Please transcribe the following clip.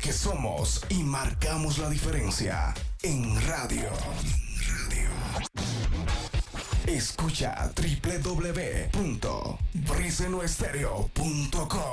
porque somos y marcamos la diferencia en radio. Escucha www.brisenoestereo.com.